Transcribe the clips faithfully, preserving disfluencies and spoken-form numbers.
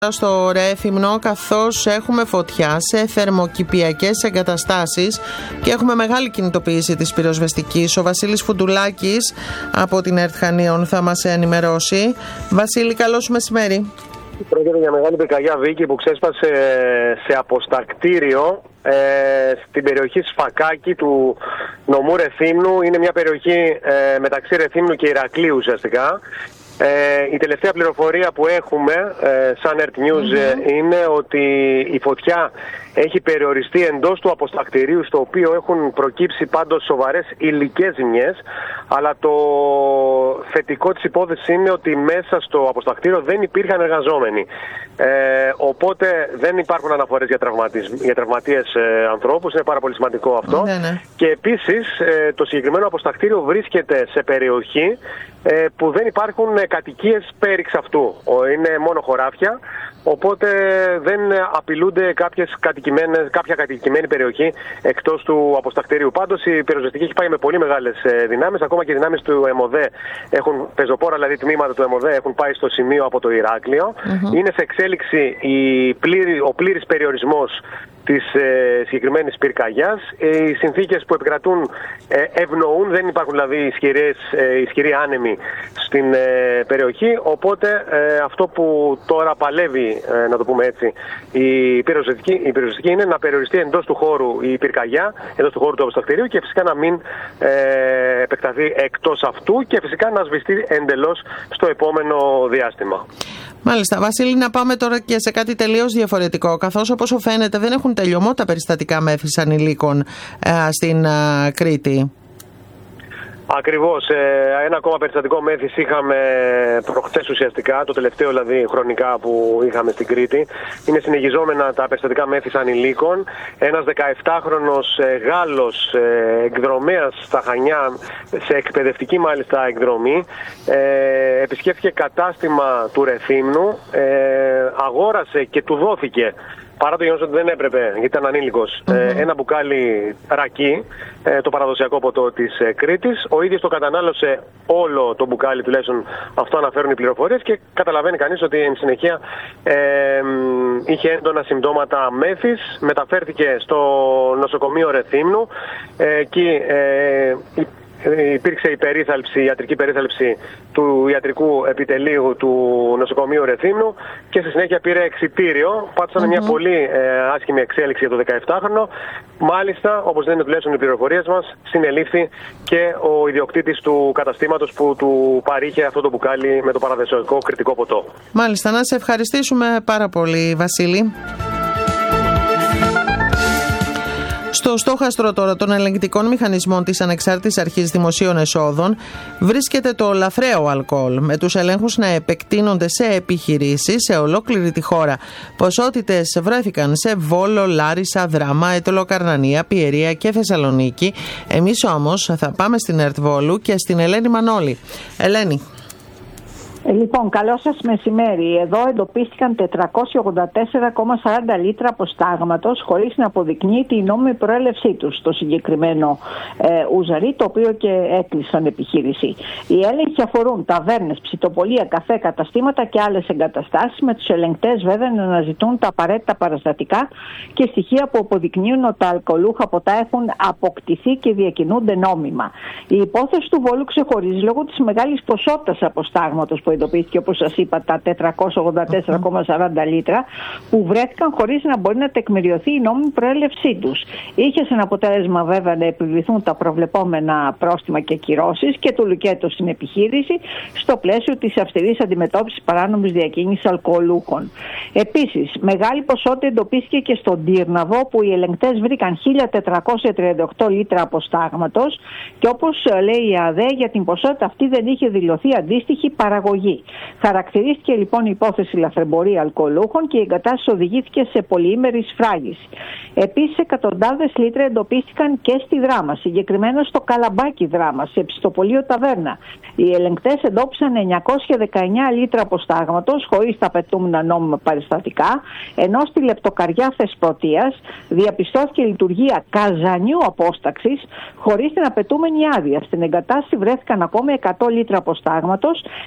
Στο Ρέθυμνο, καθώς έχουμε φωτιά σε θερμοκηπιακές εγκαταστάσεις και έχουμε μεγάλη κινητοποίηση της πυροσβεστικής. Ο Βασίλης Φουντουλάκης από την ΕΡΤ Χανίων θα μας ενημερώσει. Βασίλη, καλό σου μεσημέρι. Πρόκειται για μεγάλη πυρκαγιά, Βίκη, που ξέσπασε σε αποστακτήριο ε, στην περιοχή Σφακάκη του νομού Ρεθύμνου. Είναι μια περιοχή ε, μεταξύ Ρεθύμνου και Ηρακλείου ουσιαστικά. Ε, η τελευταία πληροφορία που έχουμε ε, σαν ΕΡΤ News mm-hmm. ε, είναι ότι η φωτιά έχει περιοριστεί εντός του αποστακτηρίου, στο οποίο έχουν προκύψει πάντως σοβαρές υλικές ζημιές, αλλά το θετικό της υπόθεσης είναι ότι μέσα στο αποστακτήριο δεν υπήρχαν εργαζόμενοι. Ε, οπότε δεν υπάρχουν αναφορές για, για τραυματίες ε, ανθρώπους, είναι πάρα πολύ σημαντικό αυτό. Ναι, ναι. Και επίσης ε, το συγκεκριμένο αποστακτήριο βρίσκεται σε περιοχή ε, που δεν υπάρχουν ε, κατοικίες πέριξ αυτού. Είναι μόνο χωράφια, οπότε δεν απειλούνται κάποιες κατοικημένες, κάποια κατοικημένη περιοχή εκτός του αποστακτηρίου. Πάντως η πυροσβεστική έχει πάει με πολύ μεγάλες ε, δυνάμεις, ακόμα και οι δυνάμεις του ΕΜΟΔΕ έχουν, πεζοπόρα δηλαδή τμήματα του ΕΜΟΔΕ έχουν πάει στο σημείο από το Ηράκλειο. Mm-hmm. Είναι σε εξέλιξη η πλήρη, ο πλήρης περιορισμός της ε, συγκεκριμένης πυρκαγιάς. Ε, οι συνθήκες που επικρατούν ε, ευνοούν, δεν υπάρχουν δηλαδή ισχυρές, ε, ισχυροί άνεμοι στην ε, περιοχή, οπότε ε, αυτό που τώρα παλεύει, ε, να το πούμε έτσι, η πυροσβεστική, η πυροσβεστική είναι να περιοριστεί εντός του χώρου η πυρκαγιά, εντός του χώρου του αποστακτηρίου, και φυσικά να μην ε, επεκταθεί εκτός αυτού και φυσικά να σβηστεί εντελώς στο επόμενο διάστημα. Μάλιστα. Βασίλη, να πάμε τώρα και σε κάτι τελείως διαφορετικό, καθώς όπως φαίνεται δεν έχουν τελειωμό τα περιστατικά μέθης ανηλίκων ε, στην ε, Κρήτη. Ακριβώς. Ένα ακόμα περιστατικό μέθης είχαμε προχθές ουσιαστικά, το τελευταίο δηλαδή χρονικά που είχαμε στην Κρήτη. Είναι συνεχιζόμενα τα περιστατικά μέθης ανηλίκων. Ένας δεκαεπτάχρονος Γάλλος εκδρομέας στα Χανιά, σε εκπαιδευτική μάλιστα εκδρομή, επισκέφθηκε κατάστημα του Ρεθύμνου, αγόρασε και του δόθηκε, παρά το γεγονός ότι δεν έπρεπε, γιατί ήταν ανήλικος, mm-hmm. ένα μπουκάλι ρακί, το παραδοσιακό ποτό της Κρήτης. Ο ίδιος το κατανάλωσε όλο το μπουκάλι, τουλάχιστον αυτό αναφέρουν οι πληροφορίες, και καταλαβαίνει κανείς ότι εν συνεχεία ε, είχε έντονα συμπτώματα μέθης. Μεταφέρθηκε στο νοσοκομείο Ρεθύμνου. Ε, εκεί ε, υπήρξε η περίθαλψη, η ιατρική περίθαλψη του ιατρικού επιτελείου του νοσοκομείου Ρεθύμνου και στη συνέχεια πήρε εξιτήριο. Πάτησαν mm-hmm. μια πολύ ε, άσχημη εξέλιξη για το δεκαεπτάχρονο. Μάλιστα, όπως λένε τουλάχιστον οι πληροφορίες μας, συνελήφθη και ο ιδιοκτήτης του καταστήματος που του παρήχε αυτό το μπουκάλι με το παραδοσιακό κρητικό ποτό. Μάλιστα, να σε ευχαριστήσουμε πάρα πολύ, Βασίλη. Στο στόχαστρο τώρα των ελεγκτικών μηχανισμών της Ανεξάρτητης Αρχής Δημοσίων Εσόδων βρίσκεται το λαθρέο αλκοόλ, με τους ελέγχους να επεκτείνονται σε επιχειρήσεις σε ολόκληρη τη χώρα. Ποσότητες βρέθηκαν σε Βόλο, Λάρισα, Δράμα, Αιτωλοκαρνανία, Πιερία και Θεσσαλονίκη. Εμείς όμως θα πάμε στην ΕΡΤ Βόλου και στην Ελένη Μανώλη. Ελένη. Λοιπόν, καλό σας μεσημέρι. Εδώ εντοπίστηκαν τετρακόσια ογδόντα τέσσερα κόμμα σαράντα λίτρα αποστάγματος χωρίς να αποδεικνύεται η νόμιμη προέλευσή τους στο συγκεκριμένο ε, ουζαρί, το οποίο και έκλεισαν επιχείρηση. Οι έλεγχοι αφορούν ταβέρνες, ψητοπολία, καφέ, καταστήματα και άλλες εγκαταστάσεις, με τους ελεγκτές βέβαια να αναζητούν τα απαραίτητα παραστατικά και στοιχεία που αποδεικνύουν ότι τα αλκοολούχα ποτά έχουν αποκτηθεί και διακινούνται νόμιμα. Η υπόθεση του Βόλου ξεχωρίζει λόγω της μεγάλης ποσότητας αποστάγματος που εντοπίστηκε, όπως σας είπα, τα τετρακόσια ογδόντα τέσσερα κόμμα σαράντα λίτρα που βρέθηκαν χωρίς να μπορεί να τεκμηριωθεί η νόμιμη προέλευσή τους. Είχε σαν αποτέλεσμα βέβαια να επιβληθούν τα προβλεπόμενα πρόστιμα και κυρώσεις και του λουκέτο στην επιχείρηση στο πλαίσιο της αυστηρής αντιμετώπισης παράνομης διακίνησης αλκοολούχων. Επίσης, μεγάλη ποσότητα εντοπίστηκε και στον Τύρναβο, που οι ελεγκτές βρήκαν χίλια τετρακόσια τριάντα οκτώ λίτρα αποστάγματος και, όπως λέει η ΑΔΕ, για την ποσότητα αυτή δεν είχε δηλωθεί αντίστοιχη παραγωγή. Χαρακτηρίστηκε λοιπόν η υπόθεση λαθρεμπορία αλκοολούχων και η εγκατάσταση οδηγήθηκε σε πολυήμερη σφράγιση. Επίσης, εκατοντάδες λίτρα εντοπίστηκαν και στη Δράμα, συγκεκριμένα στο Καλαμπάκι Δράμα, σε ψητοπολείο ταβέρνα. Οι ελεγκτές εντόπισαν εννιακόσια δεκαεννιά λίτρα αποστάγματος χωρίς τα απαιτούμενα νόμιμα παριστατικά, ενώ στη Λεπτοκαριά Θεσπρωτείας διαπιστώθηκε λειτουργία καζανιού απόσταξης χωρίς την απαιτούμενη άδεια. Στην εγκατάσταση βρέθηκαν ακόμα εκατό λίτρα αποστάγματος, για τα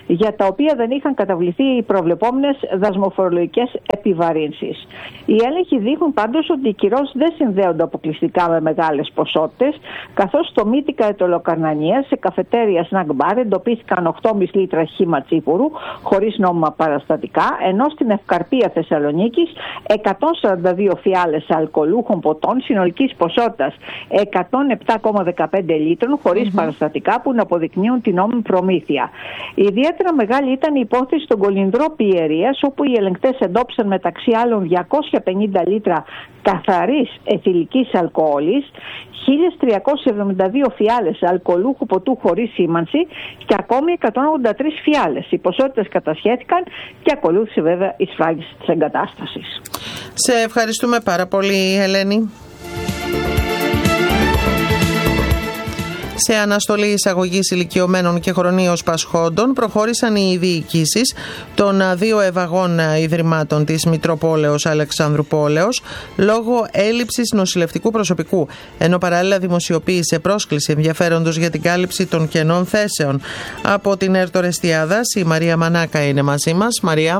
στα οποία δεν είχαν καταβληθεί οι προβλεπόμενες δασμοφορολογικές επιβαρύνσεις. Οι έλεγχοι δείχνουν πάντως ότι οι κυρώσεις δεν συνδέονται αποκλειστικά με μεγάλες ποσότητες, καθώς στο Μύτικα Ετωλοκαρνανίας, σε καφετέρια snack bar, εντοπίστηκαν οκτώ κόμμα πέντε λίτρα χύμα τσίπουρου χωρίς νόμιμα παραστατικά, ενώ στην Ευκαρπία Θεσσαλονίκης εκατόν σαράντα δύο φιάλες αλκοολούχων ποτών συνολικής ποσότητας εκατόν επτά κόμμα δεκαπέντε λίτρων χωρίς mm-hmm. παραστατικά, που να αποδεικνύουν την νόμιμη προμήθεια. Ιδιαίτερα μεγάλη ήταν η υπόθεση στον Κολυνδρό Πιερίας, όπου οι ελεγκτές εντόπισαν μεταξύ άλλων διακόσια πενήντα λίτρα καθαρής αιθιλικής αλκοόλης, χίλια τριακόσιες εβδομήντα δύο φιάλες αλκοολούχου ποτού χωρίς σήμανση και ακόμη εκατόν ογδόντα τρεις φιάλες. Οι ποσότητες κατασχέθηκαν και ακολούθησε βέβαια η σφράγιση της εγκατάστασης. Σε ευχαριστούμε πάρα πολύ, Ελένη. Σε αναστολή εισαγωγής ηλικιωμένων και χρονίως πασχόντων προχώρησαν οι διοικήσεις των δύο ευαγών ιδρυμάτων της Μητροπόλεως Αλεξανδρουπόλεως λόγω έλλειψης νοσηλευτικού προσωπικού, ενώ παράλληλα δημοσιοποίησε πρόσκληση ενδιαφέροντος για την κάλυψη των κενών θέσεων. Από την Έρτορ Εστιάδας, η Μαρία Μανάκα είναι μαζί μας. Μαρία.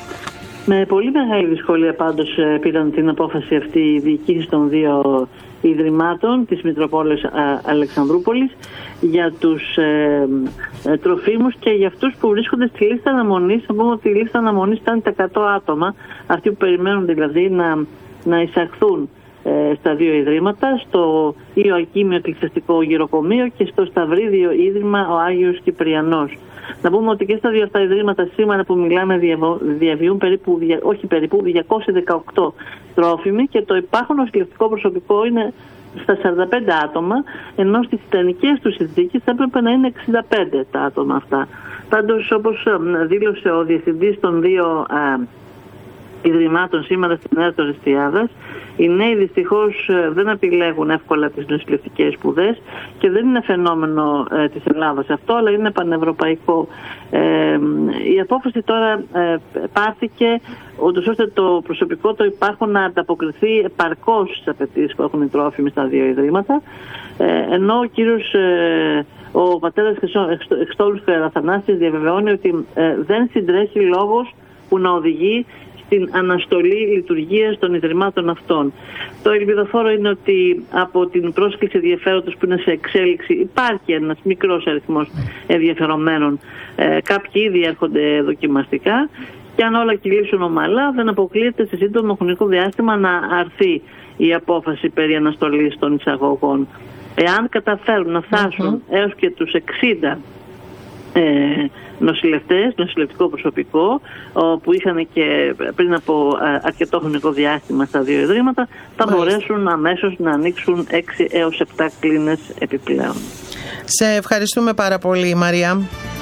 Με πολύ μεγάλη δυσκολία πάντως πήραν την απόφαση αυτή οι διοικήσεις των δύο Ιδρυμάτων της Μητροπόλεως Αλεξανδρούπολης για τους ε, ε, τροφίμους και για αυτούς που βρίσκονται στη λίστα αναμονής. Θα πούμε ότι η λίστα αναμονής ήταν τα εκατό άτομα, αυτοί που περιμένουν δηλαδή να, να εισαχθούν ε, στα δύο Ιδρύματα, στο Ιωακίμιο Εκκλησιαστικό Γυροκομείο και στο Σταυρίδιο Ίδρυμα ο Άγιος Κυπριανός. Να πούμε ότι και στα δύο αυτά ιδρύματα σήμερα που μιλάμε διαβιούν περίπου, όχι περίπου, διακόσια δεκαοκτώ τρόφιμοι και το υπάρχον νοσηλευτικό προσωπικό είναι στα σαράντα πέντε άτομα, ενώ στις ιδανικές τους συνθήκες θα έπρεπε να είναι εξήντα πέντε τα άτομα αυτά. Πάντως, όπως δήλωσε ο διευθυντής των δύο α, ιδρυμάτων σήμερα στην Έρτορ Εστιάδας, οι νέοι δυστυχώς δεν επιλέγουν εύκολα τις νοσηλευτικές σπουδές και δεν είναι φαινόμενο ε, της Ελλάδας αυτό, αλλά είναι πανευρωπαϊκό. Ε, η απόφαση τώρα ε, πάρθηκε ούτως ώστε το προσωπικό το υπάρχον να ανταποκριθεί επαρκώς στις απαιτήσεις που έχουν οι τρόφιμοι στα δύο ιδρύματα, ε, ενώ ο κύριος ε, ο πατέρας Χριστόλους Καραθανάσης διαβεβαιώνει ότι ε, δεν συντρέχει λόγος που να οδηγεί την αναστολή λειτουργίας των ιδρυμάτων αυτών. Το ελπιδοφόρο είναι ότι από την πρόσκληση ενδιαφέροντος που είναι σε εξέλιξη υπάρχει ένας μικρός αριθμός ενδιαφερομένων. Ε, κάποιοι ήδη έρχονται δοκιμαστικά και αν όλα κυλήσουν ομαλά δεν αποκλείεται σε σύντομο χρονικό διάστημα να αρθεί η απόφαση περί αναστολής των εισαγωγών. Εάν καταφέρουν να φτάσουν mm-hmm. έως και τους εξήντα ε, νοσηλευτές, νοσηλευτικό προσωπικό που είχαν και πριν από αρκετό χρονικό διάστημα στα δύο ιδρύματα, θα Μάλιστα. μπορέσουν αμέσως να ανοίξουν έξι έως επτά κλίνες επιπλέον. Σε ευχαριστούμε πάρα πολύ, Μαρία.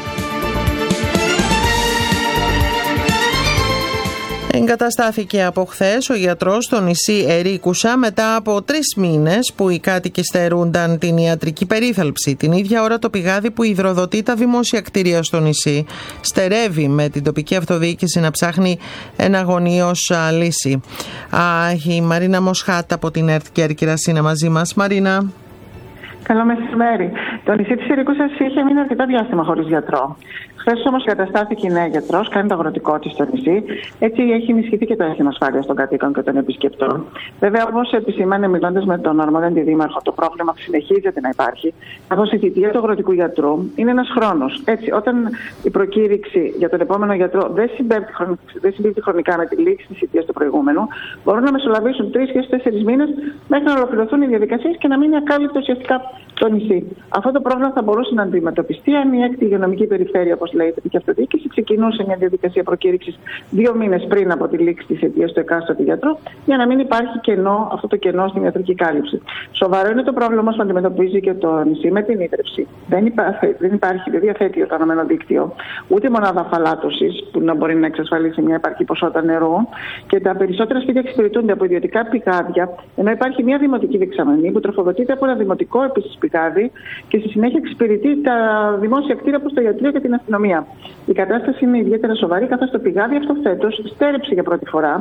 Εγκαταστάθηκε από χθες ο γιατρός στο νησί Ερίκουσα μετά από τρεις μήνες που οι κάτοικοι στερούνταν την ιατρική περίθαλψη. Την ίδια ώρα το πηγάδι που υδροδοτεί τα δημόσια κτίρια στο νησί στερεύει, με την τοπική αυτοδιοίκηση να ψάχνει εναγωνίως λύση. Α, η Μαρίνα Μοσχάτα από την ΕΡΤ Κέρκυρας είναι μαζί μας. Μαρίνα. Καλό μεσημέρι. Το νησί της Ερίκουσας είχε μείνει αρκετά διάστημα χωρίς γιατρό. Χθες όμως καταστάθηκε η νέα γιατρός, κάνει το αγροτικό της στο νησί. Έτσι έχει ενισχυθεί και το αίσθημα ασφάλειας των κατοίκων και των επισκεπτών. Βέβαια, όπως επισήμανε μιλώντας με τον αρμόδιο δήμαρχο, το πρόβλημα συνεχίζεται να υπάρχει, καθώς η θητεία του αγροτικού γιατρού είναι ένας χρόνος. Έτσι, όταν η προκήρυξη για τον επόμενο γιατρό δεν συμπίπτει χρονικά με τη λήξη της θητείας του προηγούμενου, μπορούν να μεσολαβήσουν τρεις και τέσσερις μήνες μέχρι να ολοκληρωθούν οι διαδικασίες και να μείνει ακάλυπτο ουσιαστικά το νησί. Αυτό το πρόβλημα θα μπορούσε να αντιμετωπιστεί αν η έκτη υγειονομική περιφέρεια, όπως λέει η τοπική αυτοδιοίκηση, ξεκινούσε μια διαδικασία προκήρυξης δύο μήνες πριν από τη λήξη της αιτίας του εκάστοτε γιατρού, για να μην υπάρχει κενό, αυτό το κενό στην ιατρική κάλυψη. Σοβαρό είναι το πρόβλημα όμως που αντιμετωπίζει και το νησί με την ίδρυυση. Δεν υπάρχει, δεν υπάρχει, δεν διαθέτει οργανωμένο δίκτυο, ούτε μονάδα αφαλάτωσης που να μπορεί να εξασφαλίσει μια επαρκή ποσότητα νερού, και τα περισσότερα σπίτια εξυπηρετούνται από ιδιωτικά πηγάδια, ενώ υπάρχει μια δημοτική δεξαμενή που τροφοδοτείται από ένα δημοτικό επίσης πηγάδι και στη συνέχεια εξυπηρετεί τα δημόσια κτίρια προς το ιατρείο και την αστυνομία. Η κατάσταση είναι ιδιαίτερα σοβαρή, καθώς το πηγάδι αυτό φέτος στέρεψε για πρώτη φορά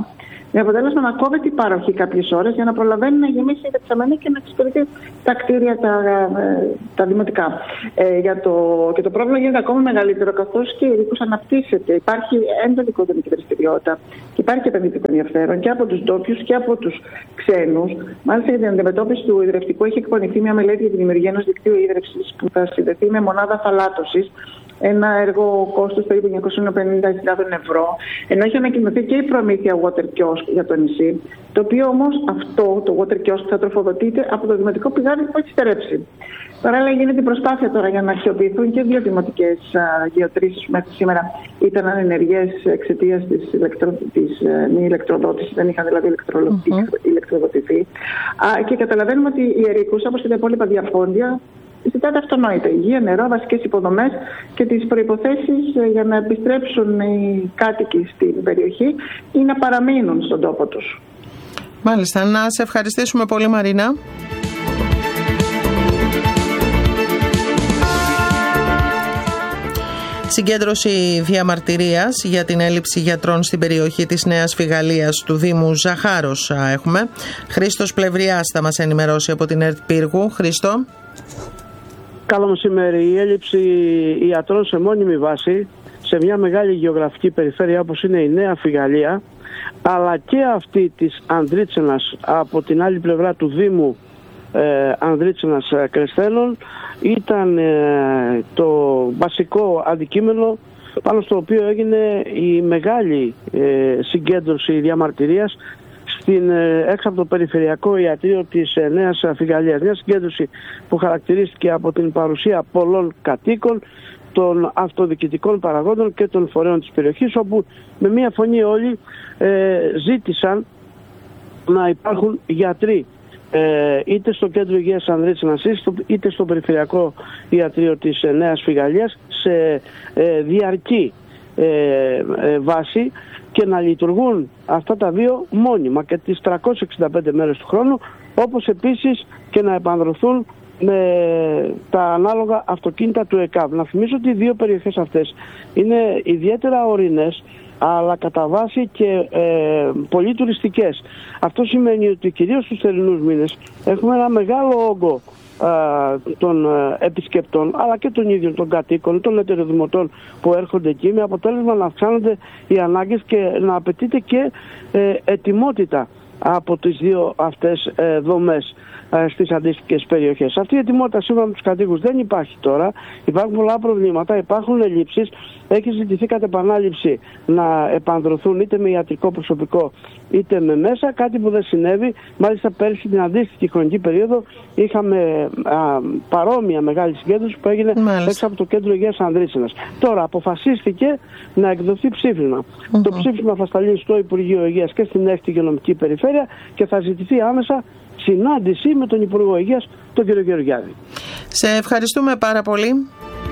Με αποτέλεσμα να κόβεται η παροχή κάποιες ώρες για να προλαβαίνει να γεμίσει η δεξαμενή και να εξυπηρετεί τα κτίρια, τα, τα δημοτικά. Ε, για το, και το πρόβλημα γίνεται ακόμα μεγαλύτερο, καθώς και η Ερίκους αναπτύσσεται. Υπάρχει έντονη οικοδομική δραστηριότητα και υπάρχει επενδυτικό ενδιαφέρον και από τους ντόπιους και από τους ξένους. Μάλιστα, για την αντιμετώπιση του ιδρευτικού έχει εκπονηθεί μια μελέτη για τη δημιουργία ενός δικτύου ίδρυυσης που θα συνδεθεί με μονάδα θαλάτωσης. Ένα έργο κόστος περίπου εννιακόσιες πενήντα χιλιάδες ευρώ, ενώ έχει ανακοινωθεί και η προμήθεια water kiosk για το νησί, το οποίο όμως αυτό το water kiosk θα τροφοδοτείται από το δημοτικό πηγάδι που έχει στερέψει. Παράλληλα, γίνεται η προσπάθεια τώρα για να αξιοποιηθούν και δύο δημοτικές γεωτρήσεις που μέχρι σήμερα ήταν ανενεργές εξαιτίας της, ηλεκτρο... της μη ηλεκτροδότησης, δεν είχαν δηλαδή ηλεκτρολο... mm-hmm. ηλεκτροδοτηθεί. Α, και καταλαβαίνουμε ότι η Ερίκους, όπως και τα υπόλοιπα διαφόντια, ζητάτε αυτονόητα υγεία, νερό, βασικές υποδομές και τις προϋποθέσεις για να επιστρέψουν οι κάτοικοι στην περιοχή ή να παραμείνουν στον τόπο τους. Μάλιστα. Να σε ευχαριστήσουμε πολύ, Μαρίνα. Συγκέντρωση διαμαρτυρίας για την έλλειψη γιατρών στην περιοχή της Νέας Φιγαλίας του Δήμου Ζαχάρος έχουμε. Χρήστος Πλευριάς θα μας ενημερώσει από την ΕΡΤ Πύργου. Χρήστο. Καλό μεσημέρι. Η έλλειψη ιατρών σε μόνιμη βάση σε μια μεγάλη γεωγραφική περιφέρεια όπως είναι η Νέα Φιγαλία, αλλά και αυτή της Ανδρίτσενας από την άλλη πλευρά του Δήμου ε, Ανδρίτσενας Κρεσθένων, ήταν ε, το βασικό αντικείμενο πάνω στο οποίο έγινε η μεγάλη ε, συγκέντρωση διαμαρτυρίας στην, έξω από το Περιφερειακό Ιατρείο της Νέας Φιγαλίας. Μια συγκέντρωση που χαρακτηρίστηκε από την παρουσία πολλών κατοίκων, των αυτοδιοικητικών παραγόντων και των φορέων της περιοχής, όπου με μία φωνή όλοι ε, ζήτησαν να υπάρχουν γιατροί ε, είτε στο Κέντρο Υγείας Ανδρίτσενας είτε στο Περιφερειακό Ιατρείο της Νέας Φιγαλίας σε ε, διαρκή ε, ε, βάση και να λειτουργούν αυτά τα δύο μόνιμα και τις τριακόσιες εξήντα πέντε μέρες του χρόνου, όπως επίσης και να επανδρωθούν με τα ανάλογα αυτοκίνητα του ΕΚΑΒ. Να θυμίσω ότι οι δύο περιοχές αυτές είναι ιδιαίτερα ορεινές, αλλά κατά βάση και ε, πολύ τουριστικές. Αυτό σημαίνει ότι κυρίως στους θερινούς μήνες έχουμε ένα μεγάλο όγκο ε, των ε, επισκεπτών, αλλά και των ίδιων των κατοίκων, των ετεροδημοτών που έρχονται εκεί, με αποτέλεσμα να αυξάνονται οι ανάγκες και να απαιτείται και ε, ετοιμότητα από τις δύο αυτές ε, δομές ε, στις αντίστοιχες περιοχές. Αυτή η ετοιμότητα σύμφωνα με τους κατοίκους δεν υπάρχει τώρα. Υπάρχουν πολλά προβλήματα, υπάρχουν ελλείψεις. Έχει ζητηθεί κατ' επανάληψη να επανδρωθούν είτε με ιατρικό προσωπικό είτε με μέσα, κάτι που δεν συνέβη. Μάλιστα πέρυσι την αντίστοιχη χρονική περίοδο είχαμε α, παρόμοια μεγάλη συγκέντρωση που έγινε Μάλιστα. έξω από το Κέντρο Υγείας Ανδρίτσενας. Τώρα αποφασίστηκε να εκδοθεί ψήφισμα. Mm-hmm. Το ψήφισμα θα σταλεί στο Υπουργείο Υγείας και στην έκτη Υγειονομική Περιφέρεια και θα ζητηθεί άμεσα συνάντηση με τον Υπουργό Υγείας, τον κύριο Γεωργιάδη. Σε ευχαριστούμε πάρα πολύ.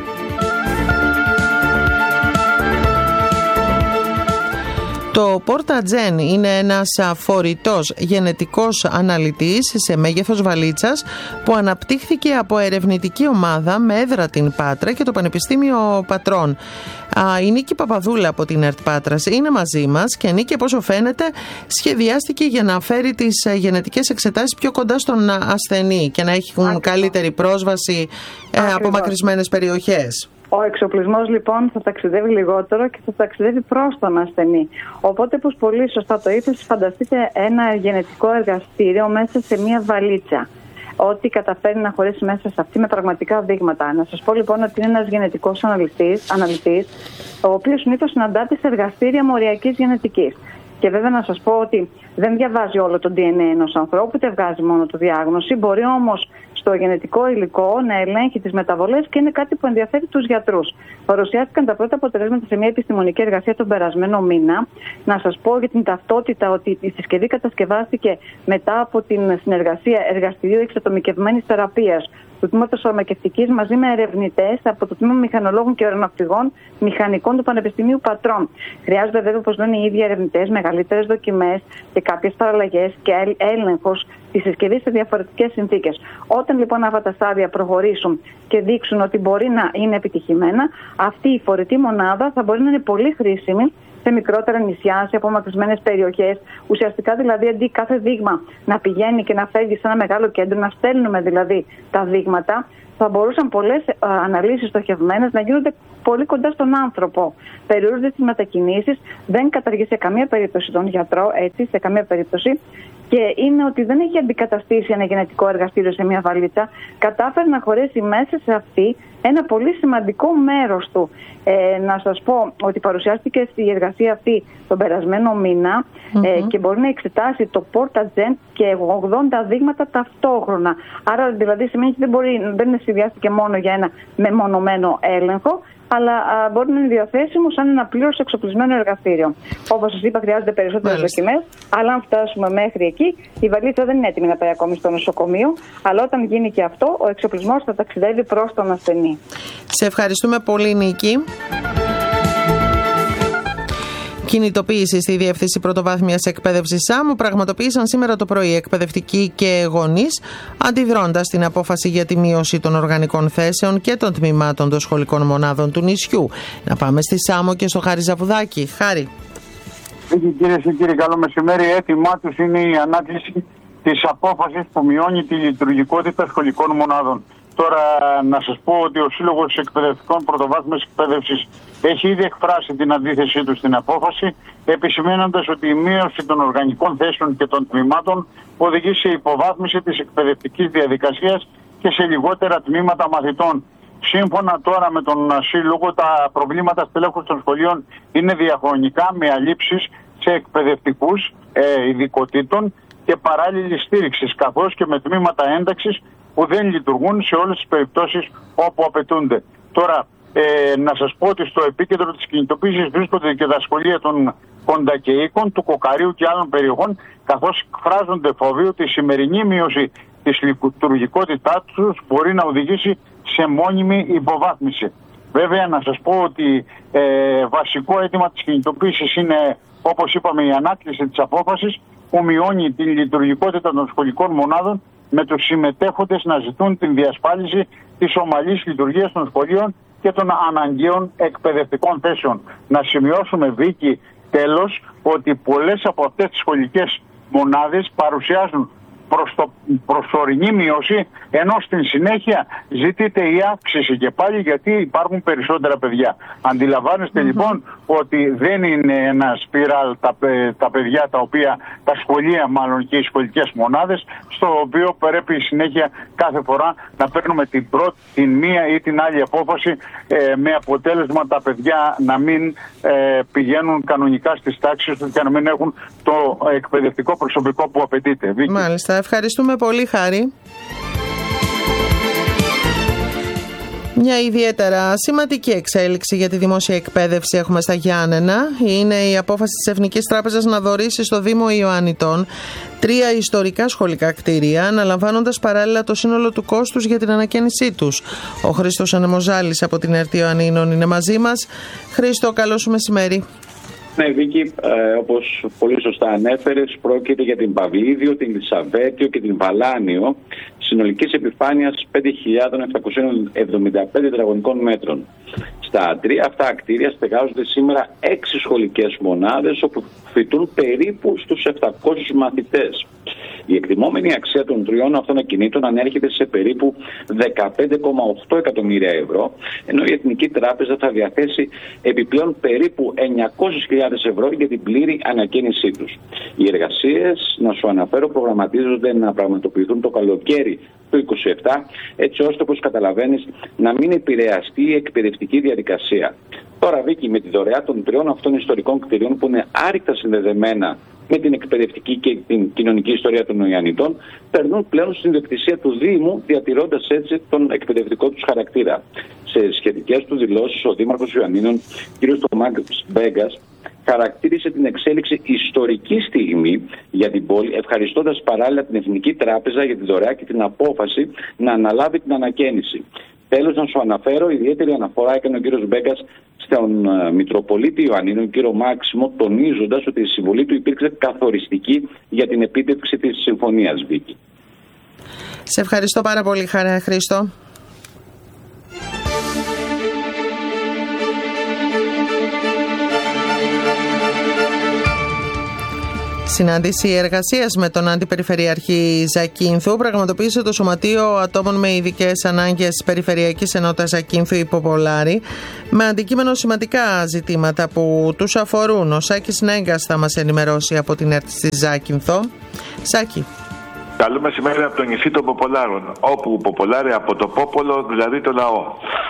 Το Portagen είναι ένας φορητός γενετικός αναλυτής σε μέγεθος βαλίτσας που αναπτύχθηκε από ερευνητική ομάδα με έδρα την Πάτρα και το Πανεπιστήμιο Πατρών. Η Νίκη Παπαδούλα από την ΕΡΤ Πάτρας είναι μαζί μας και Νίκη, όπως φαίνεται, σχεδιάστηκε για να φέρει τις γενετικές εξετάσεις πιο κοντά στον ασθενή και να έχουν Άκυρο. καλύτερη πρόσβαση ε, από μακρισμένες περιοχές. Ο εξοπλισμός λοιπόν θα ταξιδεύει λιγότερο και θα ταξιδεύει προς τον ασθενή. Οπότε, όπως πολύ σωστά το είπες, φανταστείτε ένα γενετικό εργαστήριο μέσα σε μια βαλίτσα. Ό,τι καταφέρει να χωρίσει μέσα σε αυτή με πραγματικά δείγματα. Να σας πω λοιπόν ότι είναι ένας γενετικός αναλυτής, αναλυτής ο οποίος συνήθως συναντάται σε εργαστήρια μοριακής γενετικής. Και βέβαια να σας πω ότι δεν διαβάζει όλο το ντι εν έι ενός ανθρώπου, ούτε βγάζει μόνο το διάγνωση. Μπορεί όμως στο γενετικό υλικό να ελέγχει τις μεταβολές και είναι κάτι που ενδιαφέρει τους γιατρούς. Παρουσιάστηκαν τα πρώτα αποτελέσματα σε μια επιστημονική εργασία τον περασμένο μήνα. Να σας πω για την ταυτότητα ότι η συσκευή κατασκευάστηκε μετά από την συνεργασία εργαστηρίου εξατομικευμένης θεραπείας του Τμήματος Φαρμακευτικής μαζί με ερευνητές από το Τμήμα Μηχανολόγων και Αεροναυτικών Μηχανικών του Πανεπιστημίου Πατρών. Χρειάζονται βέβαια, όπως λένε οι ίδιοι ερευνητές, μεγαλύτερες δοκιμές και κάποιες παραλλαγές και έλεγχος τη συσκευή σε διαφορετικές συνθήκες. Όταν λοιπόν αυτά τα στάδια προχωρήσουν και δείξουν ότι μπορεί να είναι επιτυχημένα, αυτή η φορητή μονάδα θα μπορεί να είναι πολύ χρήσιμη σε μικρότερα νησιά, σε απομακρυσμένες περιοχές. Ουσιαστικά δηλαδή αντί κάθε δείγμα να πηγαίνει και να φεύγει σε ένα μεγάλο κέντρο, να στέλνουμε δηλαδή τα δείγματα, θα μπορούσαν πολλές αναλύσεις στοχευμένες να γίνονται πολύ κοντά στον άνθρωπο. Περιορίζονται τις μετακινήσεις, δεν καταργεί σε καμία περίπτωση τον γιατρό, έτσι, σε καμία περίπτωση. Και είναι ότι δεν έχει αντικαταστήσει ένα γενετικό εργαστήριο σε μια βαλίτσα. Κατάφερε να χωρέσει μέσα σε αυτή ένα πολύ σημαντικό μέρος του. Ε, να σας πω ότι παρουσιάστηκε στη εργασία αυτή τον περασμένο μήνα mm-hmm. ε, και μπορεί να εξετάσει το PortaGen και ογδόντα δείγματα ταυτόχρονα. Άρα δηλαδή σημαίνει ότι δεν, μπορεί, δεν είναι συνδυάστηκε μόνο για ένα μεμονωμένο έλεγχο, αλλά α, μπορεί να είναι διαθέσιμο σαν ένα πλήρως εξοπλισμένο εργαστήριο. Όπως σας είπα, χρειάζονται περισσότερες δοκιμές, αλλά αν φτάσουμε μέχρι εκεί, η βαλίτσα δεν είναι έτοιμη να πάει ακόμη στο νοσοκομείο. Αλλά όταν γίνει και αυτό, ο εξοπλισμός θα ταξιδεύει προς τον ασθενή. Σε ευχαριστούμε πολύ, Νίκη. Κινητοποίηση στη Διεύθυνση Πρωτοβάθμιας Εκπαίδευσης ΣΑΜΟ πραγματοποίησαν σήμερα το πρωί εκπαιδευτικοί και γονείς, αντιδρώντας την απόφαση για τη μείωση των οργανικών θέσεων και των τμήματων των σχολικών μονάδων του νησιού. Να πάμε στη ΣΑΜΟ και στο Χάρη Ζαβουδάκη. Χάρη. Κυρίες και κύριοι, καλό μεσημέρι. Έτοιμά τους είναι η ανάκληση της απόφασης που μειώνει τη λειτουργικότητα σχολικών μονάδων. Τώρα να σας πω ότι ο Σύλλογος Εκπαιδευτικών Πρωτοβάθμιας Εκπαίδευσης έχει ήδη εκφράσει την αντίθεσή του στην απόφαση, επισημαίνοντας ότι η μείωση των οργανικών θέσεων και των τμήματων οδηγεί σε υποβάθμιση της εκπαιδευτικής διαδικασίας και σε λιγότερα τμήματα μαθητών. Σύμφωνα τώρα με τον Σύλλογο, τα προβλήματα στελέχους των σχολείων είναι διαχρονικά, με αλήψεις σε εκπαιδευτικούς ε, ειδικοτήτων και παράλληλη στήριξη, καθώς και με τμήματα ένταξης που δεν λειτουργούν σε όλες τις περιπτώσεις όπου απαιτούνται. Τώρα, ε, να σας πω ότι στο επίκεντρο της κινητοποίησης βρίσκονται και τα σχολεία των Κοντακεϊκών, του Κοκαρίου και άλλων περιοχών, καθώς εκφράζονται φόβοι ότι η σημερινή μείωση της λειτουργικότητάς τους μπορεί να οδηγήσει σε μόνιμη υποβάθμιση. Βέβαια, να σας πω ότι ε, βασικό αίτημα της κινητοποίησης είναι, όπως είπαμε, η ανάκληση της απόφασης που μειώνει τη λειτουργικότητα των σχολικών μονάδων, με τους συμμετέχοντες να ζητούν την διασφάλιση της ομαλής λειτουργίας των σχολείων και των αναγκαίων εκπαιδευτικών θέσεων. Να σημειώσουμε, Βίκη, τέλος, ότι πολλές από αυτές τις σχολικές μονάδες παρουσιάζουν προς το προσωρινή μείωση, ενώ στην συνέχεια ζητείται η αύξηση και πάλι, γιατί υπάρχουν περισσότερα παιδιά. Αντιλαμβάνεστε mm-hmm. λοιπόν ότι δεν είναι ένα σπιράλ τα, τα παιδιά, τα οποία, τα σχολεία μάλλον και οι σχολικές μονάδες, στο οποίο πρέπει συνέχεια κάθε φορά να παίρνουμε την πρώτη, την μία ή την άλλη απόφαση, ε, με αποτέλεσμα τα παιδιά να μην ε, πηγαίνουν κανονικά στις τάξεις τους και να μην έχουν το εκπαιδευτικό προσωπικό που απαιτείται. Μάλιστα. Ευχαριστούμε πολύ, Χάρη. Μια ιδιαίτερα σημαντική εξέλιξη για τη δημόσια εκπαίδευση έχουμε στα Γιάννενα. Είναι η απόφαση της Εθνικής Τράπεζας να δωρήσει στο Δήμο Ιωαννιτών τρία ιστορικά σχολικά κτίρια, αναλαμβάνοντας παράλληλα το σύνολο του κόστους για την ανακαίνισή τους. Ο Χρήστος Ανεμοζάλης από την ΕΡΤ Ιωαννίνων είναι μαζί μας. Χρήστο, καλό σου μεσημέρι. Ναι, Βίκη, ε, όπως πολύ σωστά ανέφερες, πρόκειται για την Παυλίδιο, την Λισαβέτιο και την Βαλάνιο, συνολικής επιφάνειας πέντε χιλιάδες επτακόσια εβδομήντα πέντε τετραγωνικών μέτρων. Στα τρία αυτά κτίρια στεγάζονται σήμερα έξι σχολικές μονάδες, όπου φοιτούν περίπου στους επτακόσιους μαθητές. Η εκτιμόμενη αξία των τριών αυτών ακινήτων ανέρχεται σε περίπου δεκαπέντε κόμμα οκτώ εκατομμύρια ευρώ, ενώ η Εθνική Τράπεζα θα διαθέσει επιπλέον περίπου εννιακόσιες χιλιάδες ευρώ για την πλήρη ανακαίνισή τους. Οι εργασίες, να σου αναφέρω, προγραμματίζονται να πραγματοποιηθούν το καλοκαίρι του είκοσι επτά, έτσι ώστε, όπως καταλαβαίνεις, να μην επηρεαστεί η εκπαιδευτική διαδικασία. Τώρα, Βίκη, με τη δωρεά των τριών αυτών ιστορικών κτηρίων, που είναι άρρηκτα συνδεδεμένα με την εκπαιδευτική και την κοινωνική ιστορία των Ιωαννιτών, περνούν πλέον στην ιδιοκτησία του Δήμου, διατηρώντας έτσι τον εκπαιδευτικό τους χαρακτήρα. Σε σχετικές του δηλώσεις, ο Δήμαρχος Ιωαννίνων, κ. Τομάς Μπέγκας, χαρακτήρισε την εξέλιξη ιστορική στιγμή για την πόλη, ευχαριστώντας παράλληλα την Εθνική Τράπεζα για τη δωρεά και την απόφαση να αναλάβει την ανακαίνιση. Τέλος, να σου αναφέρω, ιδιαίτερη αναφορά έκανε ο κ. Μπέγκας στον uh, Μητροπολίτη Ιωαννίνων, κ. Μάξιμο, τονίζοντας ότι η συμβολή του υπήρξε καθοριστική για την επίτευξη της συμφωνίας, Βίκη. Σε ευχαριστώ πάρα πολύ, Χαρά Χρήστο. Συνάντηση εργασίας με τον Αντιπεριφερειάρχη Ζακίνθου πραγματοποίησε το Σωματείο Ατόμων με Ειδικές Ανάγκες Περιφερειακής Ενότητας Ζακίνθου Υποπολάρη με αντικείμενο σημαντικά ζητήματα που τους αφορούν. Ο Σάκης Νέγκας θα μας ενημερώσει από την ΕΡΤ στη Ζάκυνθο. Σάκη. Καλό μεσημέρι από το νησί των Ποπολάρων, όπου Ποπολάρη από το πόπολο, δηλαδή το λαό.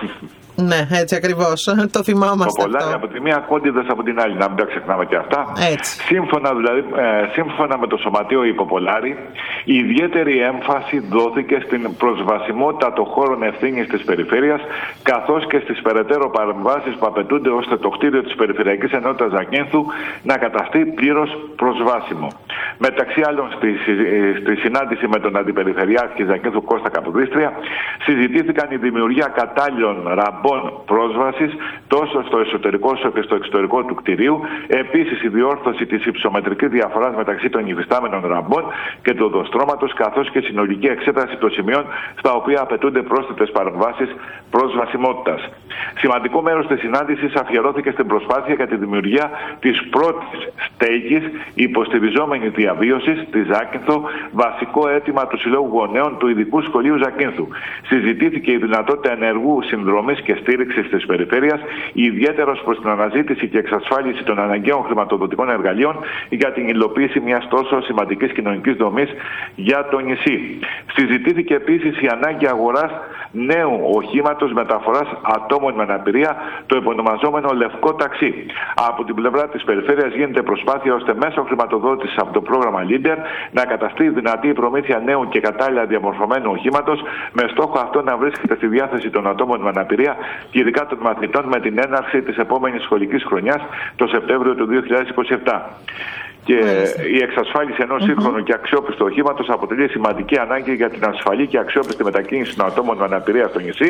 Ναι, έτσι ακριβώς. Το θυμάμαστε. Ποπολάρη από τη μία, Κόντιδες από την άλλη. Να μην τα ξεχνάμε και αυτά. Έτσι. Σύμφωνα, δηλαδή, ε, σύμφωνα με το Σωματείο Υποπολάρη, η ιδιαίτερη έμφαση δόθηκε στην προσβασιμότητα των χώρων ευθύνης της περιφέρειας, καθώς και στις περαιτέρω παρεμβάσεις που απαιτούνται ώστε το κτίριο της Περιφερειακής Ενότητας Ζακίνθου να καταστεί πλήρως προσβάσιμο. Μεταξύ άλλων, στη, στη συνάντηση με τον Αντιπεριφερειάρχη Ζακίνθου Κώστα Καποδίστρια, συζητήθηκαν η δημιουργία κατάλληλων ραμπών πρόσβασης τόσο στο εσωτερικό όσο και στο εξωτερικό του κτηρίου. Επίσης, η διόρθωση της υψομετρικής διαφοράς μεταξύ των υφιστάμενων ραμπών και του οδοστρώματος, καθώς και συνολική εξέταση των σημείων στα οποία απαιτούνται πρόσθετες παρεμβάσεις προσβασιμότητας. Σημαντικό μέρος της συνάντησης αφιερώθηκε στην προσπάθεια για τη δημιουργία της πρώτης στέγης υποστηριζόμενης διαβίωσης στη Ζάκυνθο, βασικό αίτημα του Συλλόγου Γονέων του Ειδικού Σχολείου Ζακίνθου. Συζητήθηκε η δυνατότητα ενεργού συνδρομής και στήριξης της περιφέρειας, ιδιαίτερα προς την αναζήτηση και εξασφάλιση των αναγκαίων χρηματοδοτικών εργαλείων για την υλοποίηση μιας τόσο σημαντικής κοινωνικής δομής για το νησί. Συζητήθηκε επίσης η ανάγκη αγοράς νέου οχήματος μεταφοράς ατόμων με αναπηρία, το επωνομαζόμενο λευκό ταξί. Από την πλευρά της περιφέρειας γίνεται προσπάθεια ώστε μέσω χρηματοδότησης από το πρόγραμμα Leader να καταστεί δυνατή η προμήθεια νέου και κατάλληλα διαμορφωμένου οχήματος, με στόχο αυτό να βρίσκεται στη διάθεση των ατόμων με αναπηρία και ειδικά των μαθητών με την έναρξη της επόμενης σχολικής χρονιάς το Σεπτέμβριο του δύο χιλιάδες είκοσι επτά. Και η εξασφάλιση ενός mm-hmm. σύγχρονου και αξιόπιστου οχήματος αποτελεί σημαντική ανάγκη για την ασφαλή και αξιόπιστη μετακίνηση των ατόμων με αναπηρία στο νησί.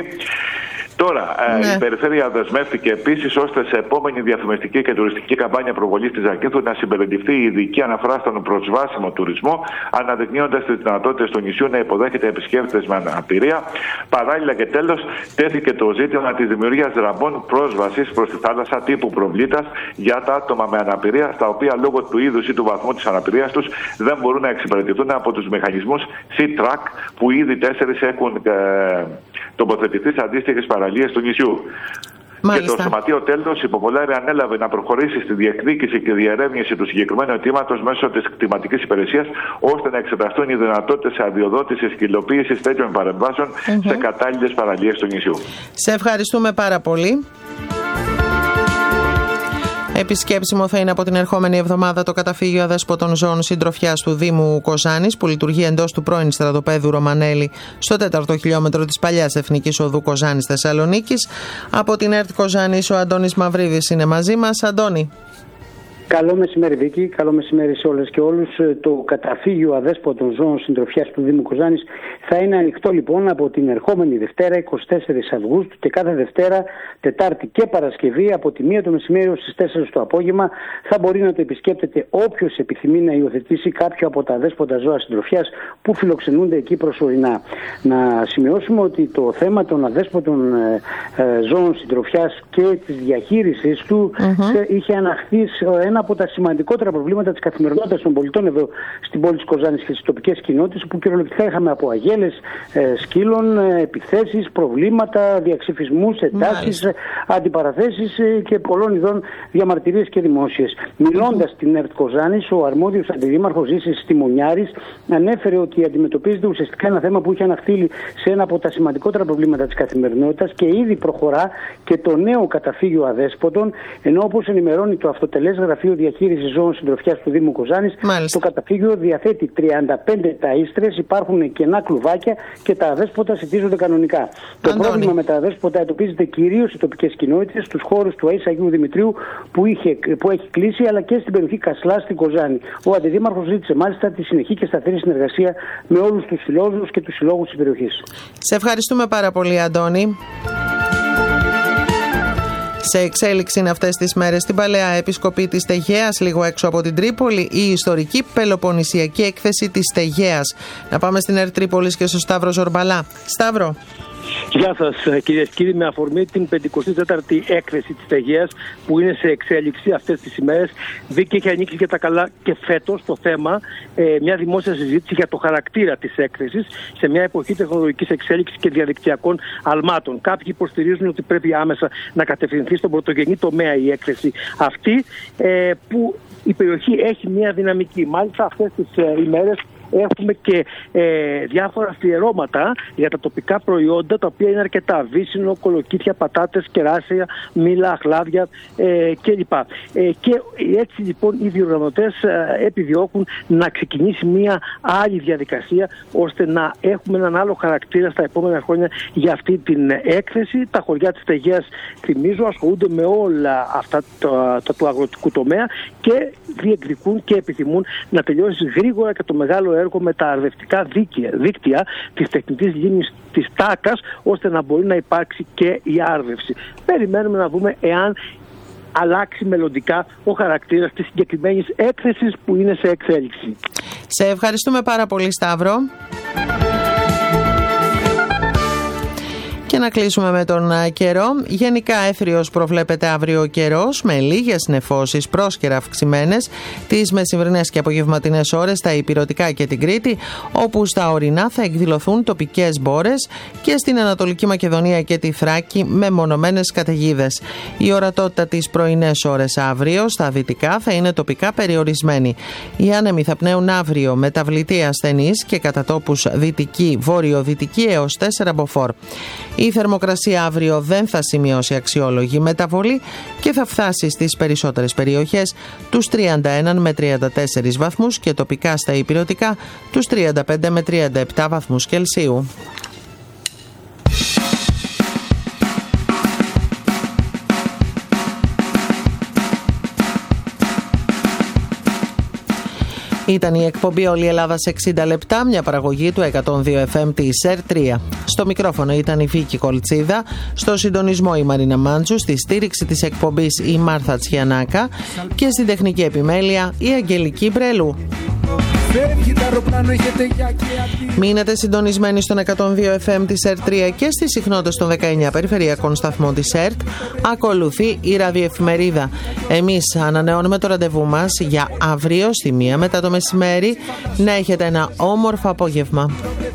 Τώρα, ναι. η Περιφέρεια δεσμεύτηκε επίσης ώστε σε επόμενη διαφημιστική και τουριστική καμπάνια προβολής της Ζακίνθου να συμπεριληφθεί η ειδική αναφορά στον προσβάσιμο τουρισμό, αναδεικνύοντας τις δυνατότητες του νησιού να υποδέχεται επισκέπτες με αναπηρία. Παράλληλα και τέλος, τέθηκε το ζήτημα της δημιουργίας ραμπών πρόσβασης προς τη θάλασσα τύπου προβλήτας για τα άτομα με αναπηρία, στα οποία λόγω του είδους ή του βαθμού της αναπηρίας τους δεν μπορούν να εξυπηρετηθούν από τους μηχανισμούς C-Track, που ήδη τέσσερις έχουν ε, τοποθετηθεί σε αντίστοιχες παραλίες του νησιού. Μάλιστα. Και το Σωματείο τέλος Υποπολάρη ανέλαβε να προχωρήσει στη διεκδίκηση και διερεύνηση του συγκεκριμένου αιτήματος μέσω της κτηματικής υπηρεσίας, ώστε να εξεταστούν οι δυνατότητες αδειοδότησης και υλοποίησης τέτοιων παρεμβάσεων mm-hmm. σε κατάλληλες παραλίες του νησιού. Σε ευχαριστούμε πάρα πολύ. Επισκέψιμο θα είναι από την ερχόμενη εβδομάδα το καταφύγιο αδέσποτων ζώων συντροφιάς του Δήμου Κοζάνης, που λειτουργεί εντός του πρώην στρατοπέδου Ρωμανέλη στο τέταρτο χιλιόμετρο της παλιάς Εθνικής Οδού Κοζάνης Θεσσαλονίκης. Από την ΕΡΤ Κοζάνης ο Αντώνης Μαυρίδης είναι μαζί μας. Αντώνη. Καλό μεσημέρι, Βίκη. Καλό μεσημέρι σε όλες και όλους. Το καταφύγιο αδέσποτων ζώων συντροφιάς του Δήμου Κοζάνης θα είναι ανοιχτό λοιπόν από την ερχόμενη Δευτέρα εικοστή τέταρτη Αυγούστου και κάθε Δευτέρα, Τετάρτη και Παρασκευή από τη μία το μεσημέρι ως τις τέσσερις το απόγευμα. Θα μπορεί να το επισκέπτεται όποιος επιθυμεί να υιοθετήσει κάποιο από τα αδέσποτα ζώα συντροφιάς που φιλοξενούνται εκεί προσωρινά. Να σημειώσουμε ότι το θέμα των αδέσποτων ε, ε, ζώων συντροφιάς και της διαχείρισης του mm-hmm. είχε αναχθεί ένα από τα σημαντικότερα προβλήματα της καθημερινότητας των πολιτών εδώ στην πόλη της Κοζάνης και στις τοπικές κοινότητες, που κυριολεκτικά είχαμε από αγέλες ε, σκύλων, ε, επιθέσεις, προβλήματα, διαξυφισμούς, εντάσεις, ε, αντιπαραθέσεις ε, και πολλών ειδών διαμαρτυρίες και δημόσιες. Mm-hmm. Μιλώντας στην ΕΡΤ Κοζάνης, ο αρμόδιος αντιδήμαρχος Ζήσης Τιμονιάρης ανέφερε ότι αντιμετωπίζεται ουσιαστικά ένα θέμα που είχε αναχτύλει σε ένα από τα σημαντικότερα προβλήματα της καθημερινότητας και ήδη προχωρά και το νέο καταφύγιο αδέσποτων, ενώ όπως ενημερώνει το αυτοτελές γραφείο διαχείρισης ζώων συντροφιάς του Δήμου Κοζάνης, το καταφύγιο διαθέτει τριάντα πέντε ταΐστρες, υπάρχουν κενά κλουβάκια και τα αδέσποτα συντίζονται κανονικά. Αντώνη. Το πρόβλημα με τα αδέσποτα εντοπίζεται κυρίως σε τοπικές κοινότητες, στους χώρους του ΑΕΣ Αγίου Δημητρίου που, είχε, που έχει κλείσει, αλλά και στην περιοχή Κασλά στην Κοζάνη. Ο Αντιδήμαρχος ζήτησε μάλιστα τη συνεχή και σταθερή συνεργασία με όλους τους συλλόγους και τους συλλόγους της περιοχής. Σε ευχαριστούμε πάρα πολύ, Αντώνη. Σε εξέλιξη είναι αυτές τις μέρες στην Παλαιά Επισκοπή της Στεγέας, λίγο έξω από την Τρίπολη, η ιστορική πελοποννησιακή έκθεση της Στεγέας. Να πάμε στην ΕΡΤ Τρίπολης και στο Σταύρο Ζορμπαλά. Σταύρο. Γεια σας κυρίες και κύριοι, με αφορμή την πενηκοστή τέταρτη έκθεση της Αιγαίας που είναι σε εξέλιξη αυτές τις ημέρες, Βίκη έχει ανοίξει και τα καλά και φέτος το θέμα ε, μια δημόσια συζήτηση για το χαρακτήρα της έκθεσης σε μια εποχή τεχνολογικής εξέλιξης και διαδικτυακών αλμάτων. Κάποιοι υποστηρίζουν ότι πρέπει άμεσα να κατευθυνθεί στον πρωτογενή τομέα η έκθεση αυτή, ε, που η περιοχή έχει μια δυναμική. Μάλιστα αυτές τις ε, ημέρες έχουμε και ε, διάφορα αφιερώματα για τα τοπικά προϊόντα, τα οποία είναι αρκετά. Βύσσινο, κολοκύθια, πατάτες, κεράσια, μήλα, αχλάδια ε, κλπ. Ε, και έτσι λοιπόν οι διοργανωτές ε, επιδιώκουν να ξεκινήσει μια άλλη διαδικασία, ώστε να έχουμε έναν άλλο χαρακτήρα στα επόμενα χρόνια για αυτή την έκθεση. Τα χωριά της Αιγαίας, θυμίζω, ασχολούνται με όλα αυτά τα, τα του αγροτικού τομέα και διεκδικούν και επιθυμούν να τελειώσει γρήγορα και το μεγάλο έργο με τα αρδευτικά δίκτυα, δίκτυα της τεχνητής λίμνης της Τάκας, ώστε να μπορεί να υπάρξει και η άρδευση. Περιμένουμε να δούμε εάν αλλάξει μελλοντικά ο χαρακτήρας της συγκεκριμένης έκθεσης που είναι σε εξέλιξη. Σε ευχαριστούμε πάρα πολύ, Σταύρο. Και να κλείσουμε με τον καιρό. Γενικά έθριος προβλέπεται αύριο ο καιρός, με λίγες νεφώσεις πρόσκαιρα αυξημένες τις μεσημβρινές και απογευματινές ώρες στα Ηπειρωτικά και την Κρήτη, όπου στα ορεινά θα εκδηλωθούν τοπικές μπόρες, και στην Ανατολική Μακεδονία και τη Θράκη με μονομένες καταιγίδες. Η ορατότητα τις πρωινές ώρες αύριο στα δυτικά θα είναι τοπικά περιορισμένη. Οι άνεμοι θα πνέουν αύριο μεταβλητή ασθενής και κατά τόπους δυτική, βόρειο-δυτική έως τέσσερα μποφόρ. Η θερμοκρασία αύριο δεν θα σημειώσει αξιόλογη μεταβολή και θα φτάσει στις περισσότερες περιοχές τους τριάντα ένα με τριάντα τέσσερις βαθμούς και τοπικά στα Ηπειρωτικά τους τριάντα πέντε με τριάντα επτά βαθμούς Κελσίου. Ήταν η εκπομπή Όλη η Ελλάδα σε εξήντα λεπτά, μια παραγωγή του εκατόν δύο εφ εμ της ΕΡ τρία. Στο μικρόφωνο ήταν η Βίκη Κολτσίδα, στο συντονισμό η Μαρίνα Μάντζου, στη στήριξη της εκπομπής η Μάρθα Τσιανάκα και στην τεχνική επιμέλεια η Αγγελική Μπρελού. Μείνετε συντονισμένοι στον εκατόν δύο εφ εμ της ΕΡ τρία και στις συχνότητες των δεκαεννιά περιφερειακών σταθμών της ΕΡΤ. Ακολουθεί η ραδιοεφημερίδα. Εμείς ανανεώνουμε το ραντεβού μας για αύριο στη μία μετά το μεσημέρι. Να έχετε ένα όμορφο απόγευμα.